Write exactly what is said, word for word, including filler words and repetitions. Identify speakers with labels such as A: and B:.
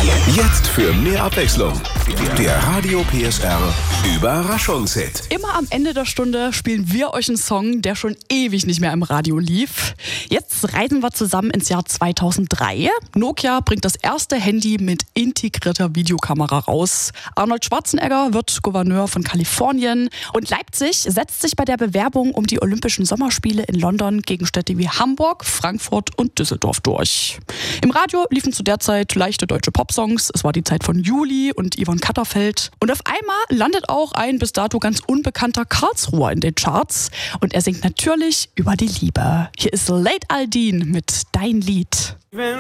A: Jetzt für mehr Abwechslung. Der Radio P S R Überraschungshit.
B: Immer am Ende der Stunde spielen wir euch einen Song, der schon ewig nicht mehr im Radio lief. Jetzt reisen wir zusammen ins Jahr zweitausenddrei. Nokia bringt das erste Handy mit integrierter Videokamera raus. Arnold Schwarzenegger wird Gouverneur von Kalifornien. Und Leipzig setzt sich bei der Bewerbung um die Olympischen Sommerspiele in London gegen Städte wie Hamburg, Frankfurt und Düsseldorf durch. Im Radio liefen zu der Zeit leichte deutsche Popsongs. Es war die Zeit von Juli und Yvonne Katterfeld. Und auf einmal landet auch ein bis dato ganz unbekannter Karlsruher in den Charts. Und er singt natürlich über die Liebe. Hier ist Late Aldin mit Dein Lied.
C: Wenn